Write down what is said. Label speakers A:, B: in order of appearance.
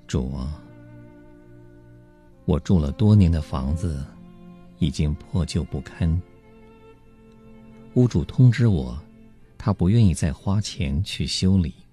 A: 主啊，我住了多年的房子已经破旧不堪，屋主通知我，他不愿意再花钱去修理。